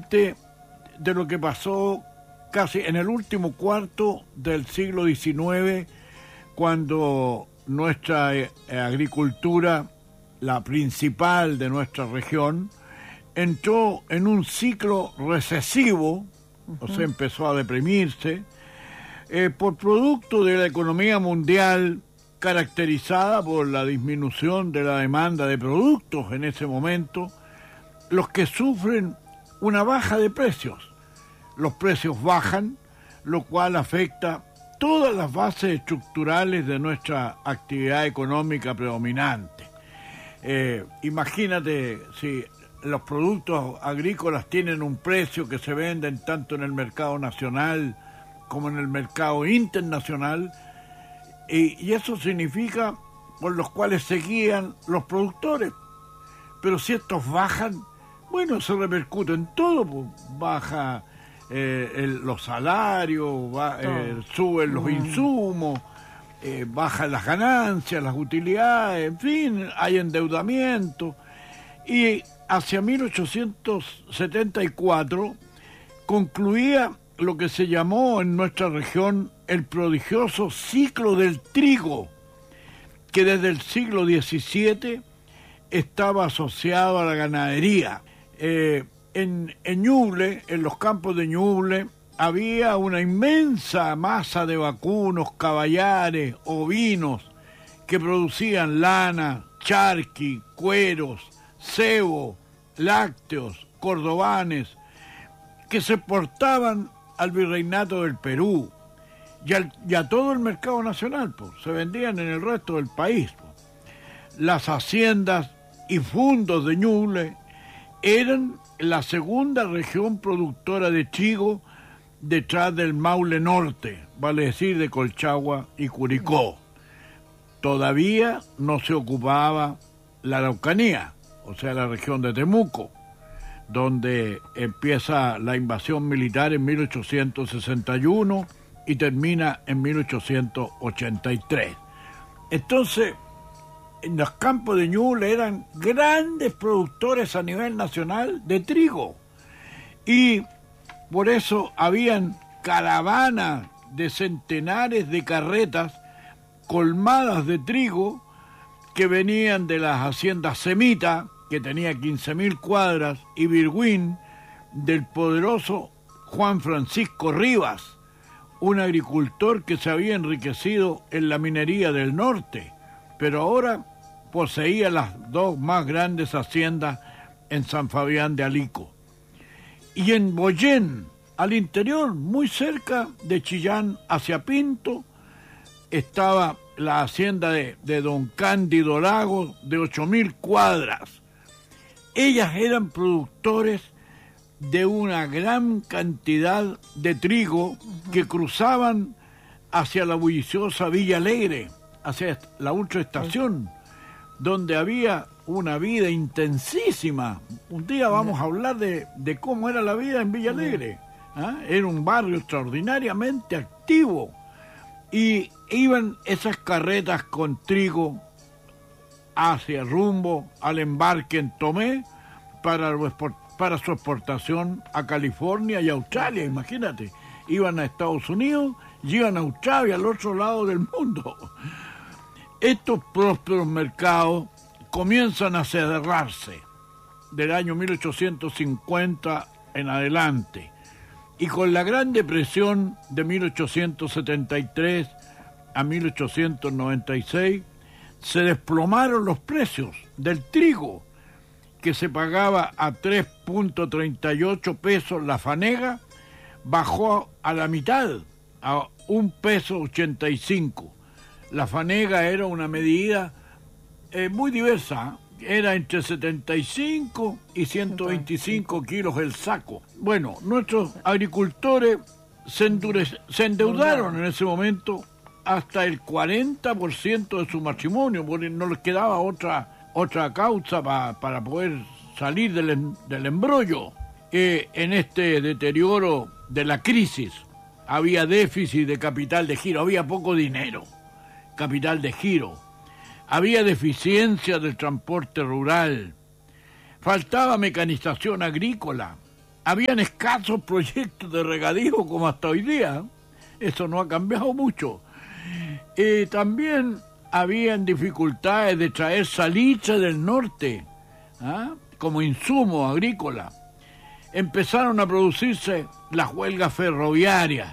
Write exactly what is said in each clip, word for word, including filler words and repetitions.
parte de lo que pasó casi en el último cuarto del siglo diecinueve, cuando nuestra eh, agricultura, la principal de nuestra región, entró en un ciclo recesivo, uh-huh. o sea, empezó a deprimirse, eh, por producto de la economía mundial caracterizada por la disminución de la demanda de productos en ese momento, los que sufren una baja de precios. Los precios bajan, lo cual afecta todas las bases estructurales de nuestra actividad económica predominante. Eh, imagínate si los productos agrícolas tienen un precio que se venden tanto en el mercado nacional como en el mercado internacional, y, y eso significa por los cuales se guían los productores. Pero si estos bajan, bueno, se repercute en todo, pues, baja eh, el, los salarios, va, eh, suben los insumos, eh, bajan las ganancias, las utilidades, en fin, hay endeudamiento. Y hacia mil ochocientos setenta y cuatro concluía lo que se llamó en nuestra región el prodigioso ciclo del trigo, que desde el siglo diecisiete estaba asociado a la ganadería. Eh, en, en Ñuble, en los campos de Ñuble, había una inmensa masa de vacunos, caballares, ovinos, que producían lana, charqui, cueros, cebo, lácteos, cordobanes, que se exportaban al virreinato del Perú y, al, y a todo el mercado nacional, pues, se vendían en el resto del país. Pues. Las haciendas y fundos de Ñuble eran la segunda región productora de trigo detrás del Maule Norte, vale decir de Colchagua y Curicó. Todavía no se ocupaba la Araucanía, o sea, la región de Temuco, donde empieza la invasión militar en mil ochocientos sesenta y uno y termina en mil ochocientos ochenta y tres. Entonces, en los campos de Ñuble eran grandes productores a nivel nacional de trigo, y por eso habían caravanas de centenares de carretas colmadas de trigo que venían de las haciendas Semita, que tenía quince mil cuadras, y Virguín, del poderoso Juan Francisco Rivas, un agricultor que se había enriquecido en la minería del norte, pero ahora poseía las dos más grandes haciendas en San Fabián de Alico. Y en Boyén, al interior, muy cerca de Chillán, hacia Pinto, estaba la hacienda de, de don Cándido Lagos, de ocho mil cuadras. Ellas eran productores de una gran cantidad de trigo que cruzaban hacia la bulliciosa Villa Alegre, hacia la ultraestación, donde había una vida intensísima. Un día vamos a hablar de, de cómo era la vida en Villa Alegre. ¿Ah? Era un barrio extraordinariamente activo. Y iban esas carretas con trigo hacia rumbo al embarque en Tomé para, para su exportación a California y Australia. Imagínate, iban a Estados Unidos y iban a Australia, al otro lado del mundo. Estos prósperos mercados comienzan a cerrarse del año mil ochocientos cincuenta en adelante, y con la Gran Depresión de mil ochocientos setenta y tres a mil ochocientos noventa y seis se desplomaron los precios del trigo, que se pagaba a tres punto treinta y ocho pesos la fanega, bajó a la mitad, a un peso ochenta y cinco. La fanega era una medida eh, muy diversa, era entre setenta y cinco y ciento veinticinco kilos el saco. Bueno, nuestros agricultores se, endurece, se endeudaron en ese momento hasta el cuarenta por ciento de su matrimonio, porque no les quedaba otra, otra causa pa, para poder salir del, del embrollo. Eh, en este deterioro de la crisis había déficit de capital de giro, había poco dinero, capital de giro. Había deficiencia del transporte rural, faltaba mecanización agrícola, habían escasos proyectos de regadío como hasta hoy día. Eso no ha cambiado mucho. Eh, también habían dificultades de traer salitre del norte, ¿ah?, como insumo agrícola. Empezaron a producirse las huelgas ferroviarias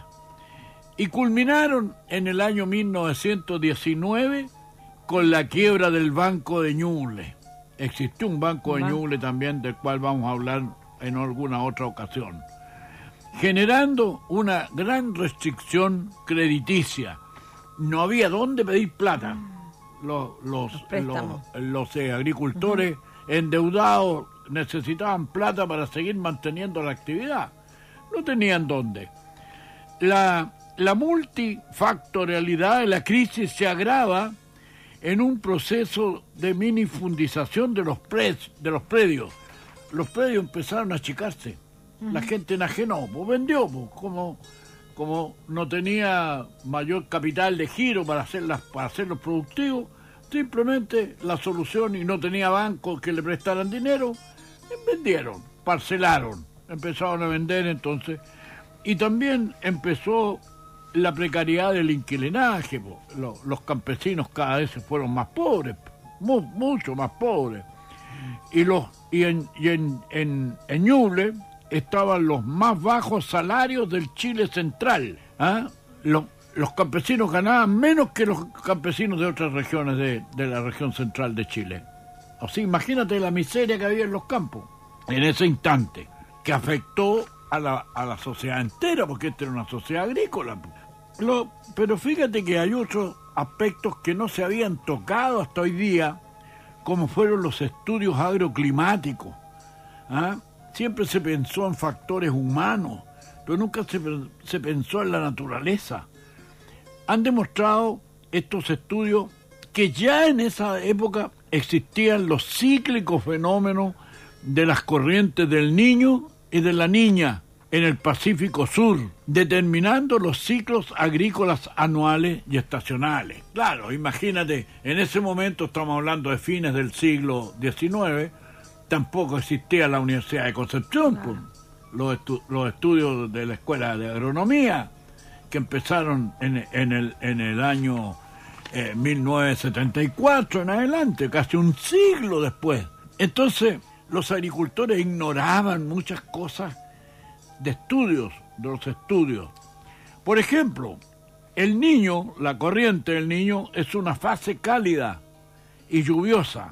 y culminaron en el año mil novecientos diecinueve con la quiebra del Banco de Ñuble. Existió un Banco de Ñuble también, del cual vamos a hablar en alguna otra ocasión, generando una gran restricción crediticia. No había dónde pedir plata. Los, los, los, los eh, agricultores uh-huh. endeudados necesitaban plata para seguir manteniendo la actividad. No tenían dónde. La, la multifactorialidad de la crisis se agrava en un proceso de minifundización de los, pre, de los predios. Los predios empezaron a achicarse. Uh-huh. La gente enajenó, pues vendió, pues, como, como no tenía mayor capital de giro para, hacerlas, para hacerlos productivos, simplemente la solución, y no tenía bancos que le prestaran dinero, vendieron, parcelaron, empezaron a vender entonces. Y también empezó la precariedad del inquilinaje. Los, los campesinos cada vez se fueron más pobres, mu, mucho más pobres. Y, los, y, en, y en, en, en Ñuble estaban los más bajos salarios del Chile central. ¿Ah? Los, los campesinos ganaban menos que los campesinos de otras regiones de, de la región central de Chile. O sea, imagínate la miseria que había en los campos en ese instante, que afectó a la, a la sociedad entera, porque esta era una sociedad agrícola. Lo, pero fíjate que hay otros aspectos que no se habían tocado hasta hoy día, como fueron los estudios agroclimáticos. ¿Ah? Siempre se pensó en factores humanos, pero nunca se, se pensó en la naturaleza. Han demostrado estos estudios que ya en esa época existían los cíclicos fenómenos de las corrientes del Niño y de la Niña en el Pacífico Sur, determinando los ciclos agrícolas anuales y estacionales. Claro, imagínate, en ese momento, estamos hablando de fines del siglo diecinueve, tampoco existía la Universidad de Concepción, pues, los, estu los estudios de la Escuela de Agronomía, que empezaron en, en, el, en el año eh, mil novecientos setenta y cuatro en adelante, casi un siglo después. Entonces, los agricultores ignoraban muchas cosas de estudios, de los estudios. Por ejemplo, el Niño, la corriente del Niño, es una fase cálida y lluviosa.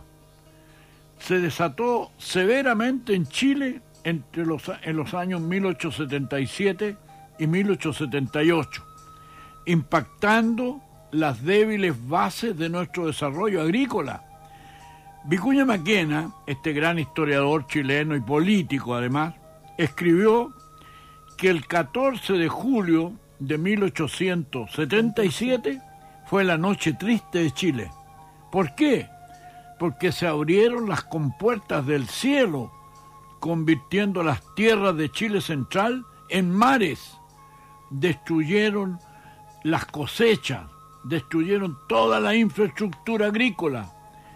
Se desató severamente en Chile entre los, en los años mil ochocientos setenta y siete y mil ochocientos setenta y ocho, impactando las débiles bases de nuestro desarrollo agrícola. Vicuña Maquena, este gran historiador chileno y político además, escribió que el catorce de julio de mil ochocientos setenta y siete fue la noche triste de Chile. ¿Por qué? Porque se abrieron las compuertas del cielo, convirtiendo las tierras de Chile central en mares. Destruyeron las cosechas, destruyeron toda la infraestructura agrícola.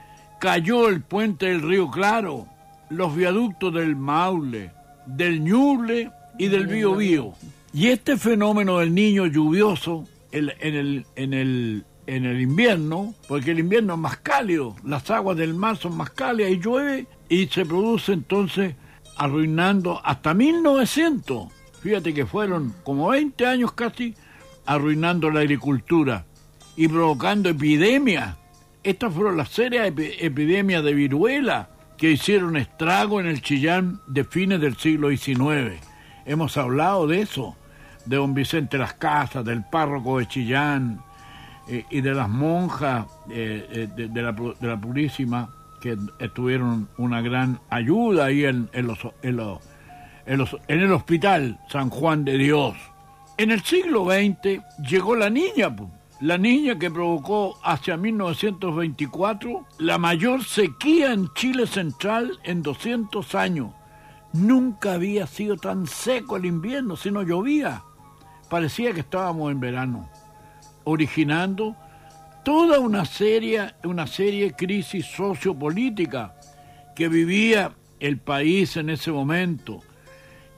Cayó el puente del Río Claro, los viaductos del Maule, del Ñuble y del Biobío. Y este fenómeno del Niño lluvioso el, en, el, en, el, en el invierno, porque el invierno es más cálido, las aguas del mar son más cálidas y llueve, y se produce entonces arruinando hasta mil novecientos. Fíjate que fueron como veinte años casi arruinando la agricultura y provocando epidemias. Estas fueron las serias ep epidemias de viruela que hicieron estrago en el Chillán de fines del siglo diecinueve. Hemos hablado de eso, de don Vicente Las Casas, del párroco de Chillán eh, y de las monjas eh, de, de, la, de la Purísima, que tuvieron una gran ayuda ahí en, en, los, en, los, en, los, en el hospital San Juan de Dios. En el siglo veinte llegó la niña, pues. La niña que provocó hacia mil novecientos veinticuatro la mayor sequía en Chile central en doscientos años. Nunca había sido tan seco el invierno, si no llovía. Parecía que estábamos en verano, originando toda una serie, una serie de crisis sociopolítica que vivía el país en ese momento.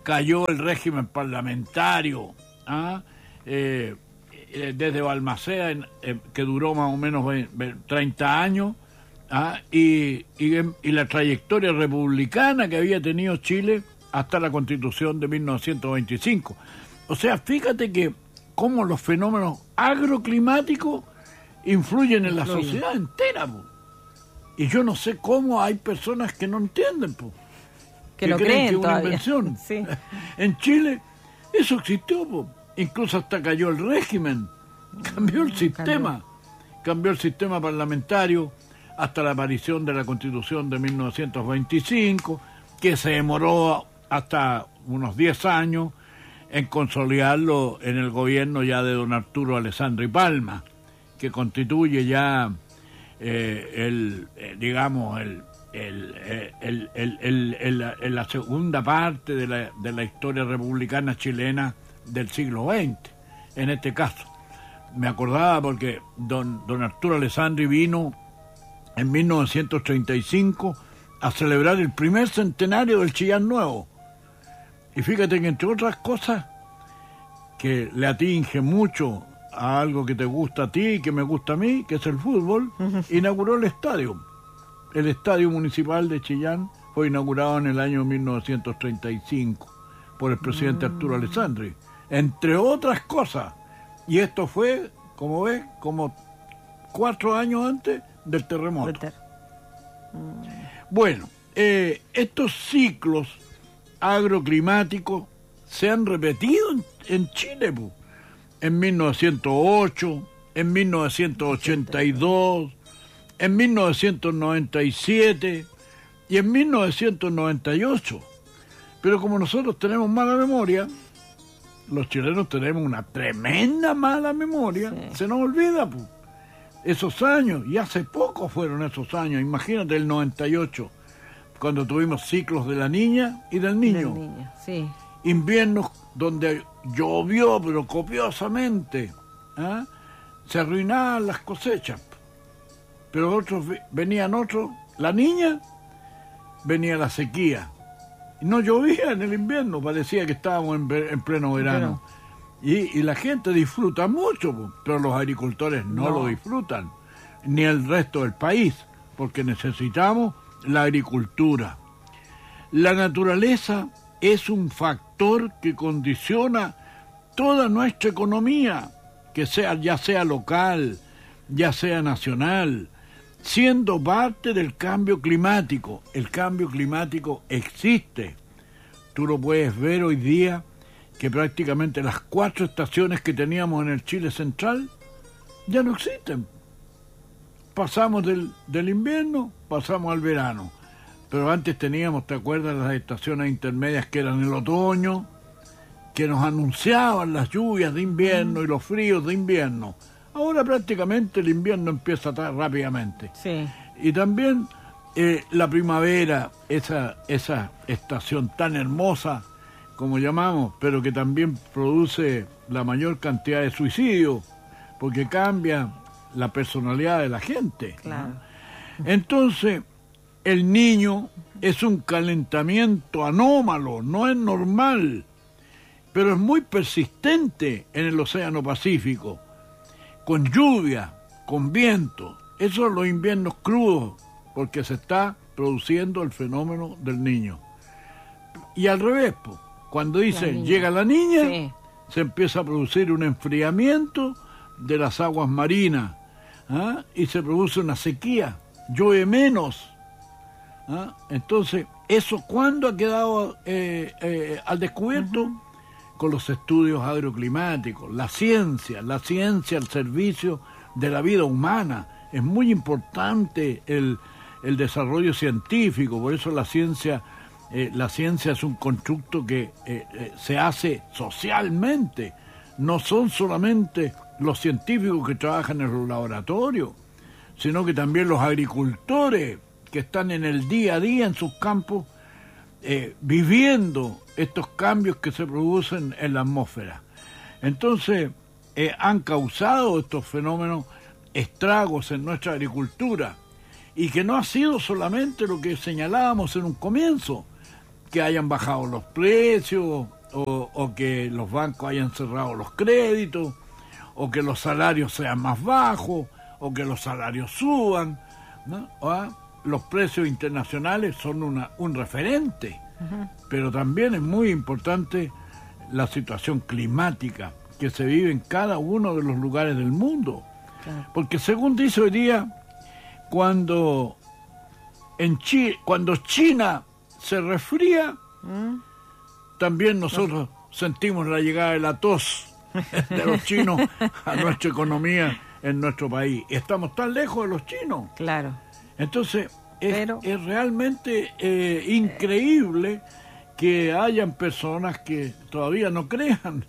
cayó el régimen parlamentario, ¿ah? eh, eh, desde Balmaceda, en, eh, que duró más o menos veinte, treinta años, ¿ah? y, y, y la trayectoria republicana que había tenido Chile hasta la Constitución de mil novecientos veinticinco. O sea, fíjate que cómo los fenómenos agroclimáticos influyen en la sociedad entera, po. Y yo no sé cómo hay personas que no entienden, po, que, que lo creen creen que es una todavía. invención. Sí. En Chile eso existió, po. Incluso hasta cayó el régimen, cambió el sistema, cambió. cambió el sistema parlamentario hasta la aparición de la Constitución de mil novecientos veinticinco, que se demoró hasta unos diez años en consolidarlo en el gobierno ya de don Arturo Alessandri Palma, que constituye ya eh, el, eh, digamos, el, el, eh, el, el, el, el, el, la segunda parte de la, de la historia republicana chilena del siglo veinte, en este caso. Me acordaba porque don, don Arturo Alessandri vino en mil novecientos treinta y cinco a celebrar el primer centenario del Chillán Nuevo. Y fíjate que, entre otras cosas, que le atinge mucho a algo que te gusta a ti y que me gusta a mí, que es el fútbol, uh-huh. inauguró el estadio. El estadio municipal de Chillán fue inaugurado en el año mil novecientos treinta y cinco por el presidente uh-huh. Arturo Alessandri, entre otras cosas. Y esto fue, como ves, como cuatro años antes del terremoto. Ter- uh-huh. Bueno, eh, estos ciclos agroclimáticos se han repetido en, en Chile, pues, en mil novecientos ocho, en mil novecientos ochenta y dos, en mil novecientos noventa y siete y en mil novecientos noventa y ocho. Pero como nosotros tenemos mala memoria, los chilenos tenemos una tremenda mala memoria, sí. se nos olvida, pues, esos años, y hace poco fueron esos años. Imagínate el noventa y ocho, cuando tuvimos ciclos de la niña y del niño. Del niño, sí. Inviernos donde llovió, pero copiosamente, ¿eh? Se arruinaban las cosechas. Pero otros venían otros, la niña, venía la sequía. Y no llovía en el invierno, parecía que estábamos en, en pleno verano. Y, y la gente disfruta mucho, pero los agricultores no, no lo disfrutan, ni el resto del país, porque necesitamos la agricultura. La naturaleza es un factor que condiciona toda nuestra economía, que sea, ya sea local, ya sea nacional, siendo parte del cambio climático. El cambio climático existe. Tú lo puedes ver hoy día, que prácticamente las cuatro estaciones que teníamos en el Chile central ya no existen. Pasamos del, del invierno, pasamos al verano. Pero antes teníamos, ¿te acuerdas? Las estaciones intermedias que eran el otoño, que nos anunciaban las lluvias de invierno y los fríos de invierno. Ahora prácticamente el invierno empieza tan rápidamente. Sí. Y también eh, la primavera, esa, esa estación tan hermosa, como llamamos, pero que también produce la mayor cantidad de suicidios, porque cambia la personalidad de la gente. Claro. Entonces, el niño es un calentamiento anómalo, no es normal, pero es muy persistente en el Océano Pacífico, con lluvia, con viento. Esos son los inviernos crudos, porque se está produciendo el fenómeno del niño. Y al revés, pues, cuando dice la llega la niña, sí. se empieza a producir un enfriamiento de las aguas marinas, ¿ah? y se produce una sequía, llueve menos. ¿Ah? Entonces, ¿eso cuándo ha quedado eh, eh, al descubierto? Uh-huh. Con los estudios agroclimáticos, la ciencia, la ciencia al servicio de la vida humana. Es muy importante el, el desarrollo científico, por eso la ciencia, eh, la ciencia es un constructo que eh, eh, se hace socialmente. No son solamente los científicos que trabajan en los laboratorios, sino que también los agricultores que están en el día a día en sus campos, eh, viviendo estos cambios que se producen en la atmósfera. Entonces, eh, han causado estos fenómenos estragos en nuestra agricultura, y que no ha sido solamente lo que señalábamos en un comienzo, que hayan bajado los precios, o, o que los bancos hayan cerrado los créditos, o que los salarios sean más bajos, o que los salarios suban, ¿no? ¿Ah? Los precios internacionales son una, un referente, uh-huh. pero también es muy importante la situación climática que se vive en cada uno de los lugares del mundo. Claro. Porque según dice hoy día, cuando, en Chi- cuando China se resfría, ¿Mm? también nosotros no. sentimos la llegada de la tos de los chinos a nuestra economía en nuestro país. Estamos tan lejos de los chinos. Claro. Entonces, es, Pero... es realmente eh, increíble que hayan personas que todavía no crean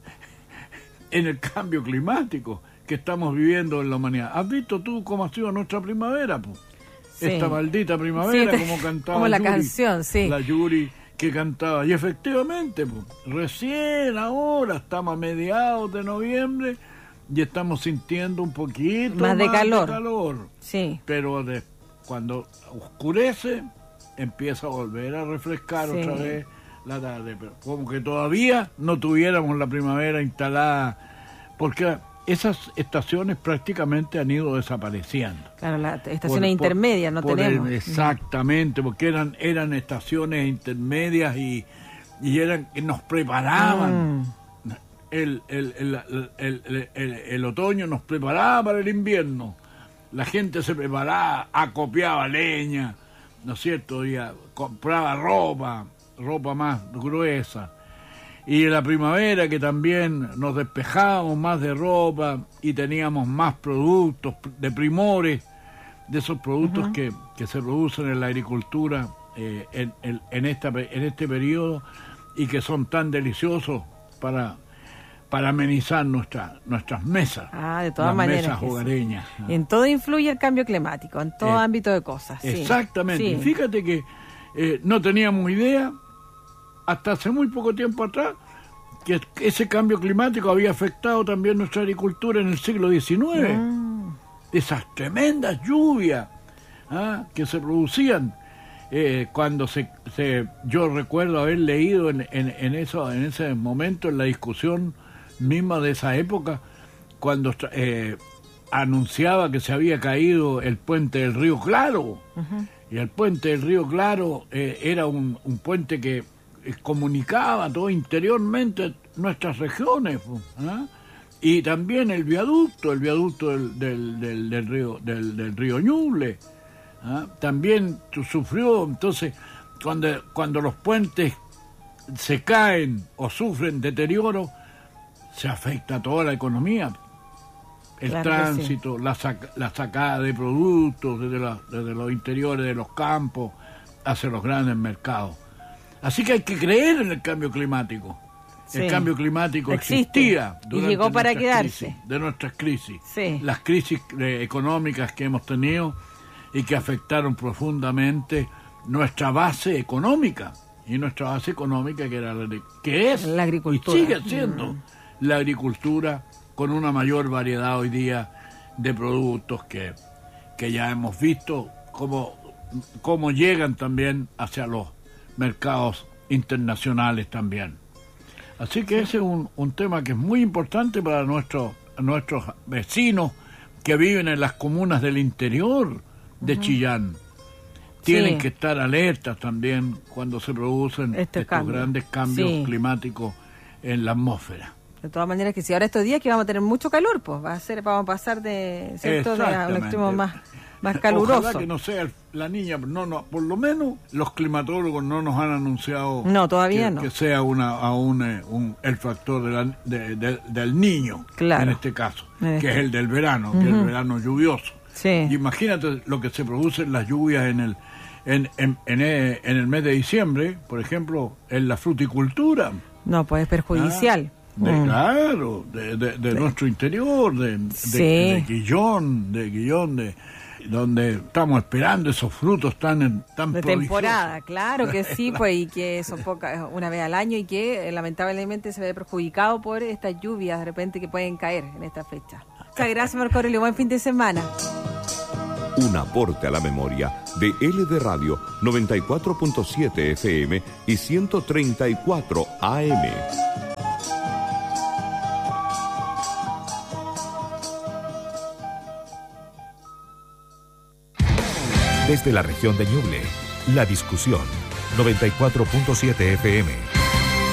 en el cambio climático que estamos viviendo en la humanidad. ¿Has visto tú cómo ha sido nuestra primavera? Pues? Sí. Esta maldita primavera, sí, como cantaba como la Yuri, canción, sí. La Yuri que cantaba. Y efectivamente, pues, recién ahora estamos a mediados de noviembre y estamos sintiendo un poquito más, más de calor. De calor. Sí. Pero de, cuando oscurece, empieza a volver a refrescar sí. otra vez la tarde. Pero como que todavía no tuviéramos la primavera instalada, porque esas estaciones prácticamente han ido desapareciendo. Claro, las estaciones por, intermedias no por tenemos. El, exactamente, porque eran eran estaciones intermedias y, y eran nos preparaban. Mm. El, el, el, el, el, el, el otoño nos preparaba para el invierno. La gente se preparaba, acopiaba leña, ¿no es cierto? Y compraba ropa, ropa más gruesa. Y en la primavera, que también nos despejábamos más de ropa y teníamos más productos de primores, de esos productos uh-huh. que, que se producen en la agricultura eh, en, en, en, esta, en este periodo y que son tan deliciosos para, para amenizar nuestra, nuestras mesas. Ah, de todas las maneras. Mesas hogareñas. Sí. En todo influye el cambio climático, en todo eh, ámbito de cosas. Exactamente. Sí. Y fíjate que eh, no teníamos idea hasta hace muy poco tiempo atrás que ese cambio climático había afectado también nuestra agricultura en el siglo diecinueve. Mm. Esas tremendas lluvias ¿ah? que se producían eh, cuando se, se yo recuerdo haber leído en, en, en eso en ese momento en la discusión misma de esa época cuando eh, anunciaba que se había caído el puente del Río Claro. Uh-huh. Y el puente del Río Claro eh, era un, un puente que comunicaba todo interiormente nuestras regiones, ¿eh? Y también el viaducto, el viaducto del, del, del, del río del, del río Ñuble, ¿eh? También sufrió. Entonces, cuando, cuando los puentes se caen o sufren deterioro, se afecta a toda la economía, el claro tránsito, sí. la, sac, la sacada de productos desde, la, desde los interiores de los campos hacia los grandes mercados. Así que hay que creer en el cambio climático. Sí. El cambio climático Existe. existía durante y llegó para quedarse. Crisis, de nuestras crisis. Sí. Las crisis eh, económicas que hemos tenido y que afectaron profundamente nuestra base económica. Y nuestra base económica que, era la, que es la agricultura. Y sigue siendo mm. la agricultura con una mayor variedad hoy día de productos que, que ya hemos visto cómo, cómo llegan también hacia los mercados internacionales también. Así que ese es un, un tema que es muy importante para nuestros nuestros vecinos que viven en las comunas del interior de uh-huh. Chillán. Tienen sí. que estar alertas también cuando se producen este estos cambio. grandes cambios sí. climáticos en la atmósfera. De todas maneras, que si ahora estos días que vamos a tener mucho calor, pues va a ser, vamos a pasar de cierto de un extremo más más caluroso. Ojalá que no sea la niña, no, no, por lo menos los climatólogos no nos han anunciado no, todavía que, no. que sea una, aún un, un, el factor de la, de, de, del niño, claro. en este caso, en este. que es el del verano, uh-huh. que es el verano lluvioso. Sí. Y imagínate lo que se producen las lluvias en el en, en, en, en el mes de diciembre, por ejemplo, en la fruticultura. No, pues es perjudicial. ¿Ah? De, mm. Claro, de, de, de nuestro interior, de, de, sí. de Guillón, de Guillón, de donde estamos esperando esos frutos tan tan de temporada, claro que sí, pues, y que son pocas, una vez al año, y que eh, lamentablemente se ve perjudicado por estas lluvias de repente que pueden caer en esta fecha. Muchas gracias, Marco Aurelio, buen fin de semana. Un aporte a la memoria de L D Radio noventa y cuatro punto siete F M y ciento treinta y cuatro A M. Desde la región de Ñuble, La Discusión, noventa y cuatro punto siete F M.